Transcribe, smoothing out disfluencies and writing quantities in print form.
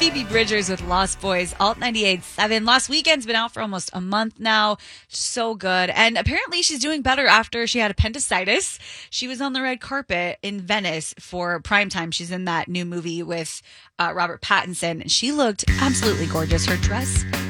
Phoebe Bridgers with Lost Boys, Alt 98.7. Lost Weekend's been out for almost a month now. So good. And apparently she's doing better after she had appendicitis. She was on the red carpet in Venice for primetime. She's in that new movie with Robert Pattinson. And she looked absolutely gorgeous. Her dress